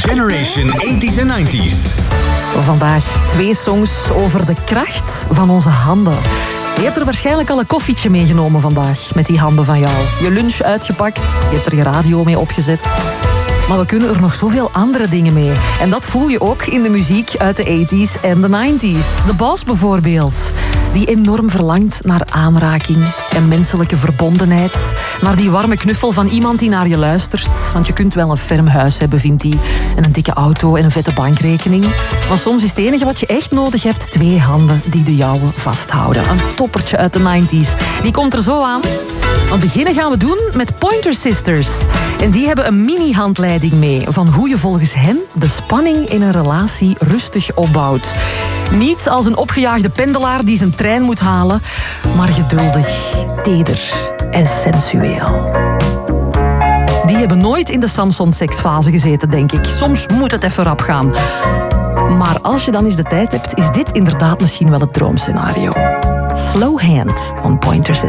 Generation 80s en 90s. Vandaag 2 songs over de kracht van onze handen. Je hebt er waarschijnlijk al een koffietje meegenomen vandaag met die handen van jou. Je lunch uitgepakt, je hebt er je radio mee opgezet. Maar we kunnen er nog zoveel andere dingen mee. En dat voel je ook in de muziek uit de 80s en de 90s. The Boss bijvoorbeeld, die enorm verlangt naar aanraking en menselijke verbondenheid. Naar die warme knuffel van iemand die naar je luistert. Want je kunt wel een ferm huis hebben, vindt hij. En een dikke auto en een vette bankrekening. Maar soms is het enige wat je echt nodig hebt 2 handen die de jouwe vasthouden. Een toppertje uit de 90s. Die komt er zo aan. Want beginnen gaan we doen met Pointer Sisters. En die hebben een mini-handleiding mee van hoe je volgens hen de spanning in een relatie rustig opbouwt. Niet als een opgejaagde pendelaar die zijn trein moet halen, maar geduldig, teder en sensueel. Die hebben nooit in de Samson-seksfase gezeten, denk ik. Soms moet het even rap gaan. Maar als je dan eens de tijd hebt, is dit inderdaad misschien wel het droomscenario. Slow Hand van Pointer Sisters.